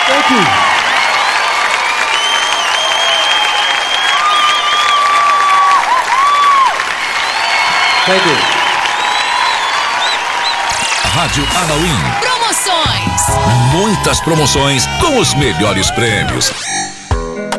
Thank you. Thank you. Rádio Alauim. Promoções. Muitas promoções com os melhores prêmios.